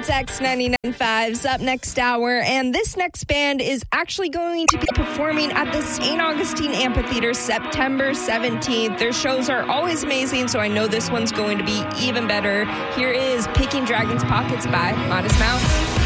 It's X99.5's up next hour, and this next band is actually going to be performing at the St. Augustine Amphitheater September 17th. Their shows are always amazing, so I know this one's going to be even better. Here is Picking Dragons' Pockets by Modest Mouse.